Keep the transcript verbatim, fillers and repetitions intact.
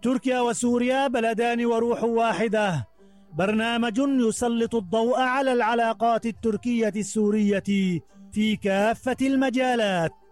تركيا وسوريا بلدان وروح واحدة، برنامج يسلط الضوء على العلاقات التركية السورية في كافة المجالات.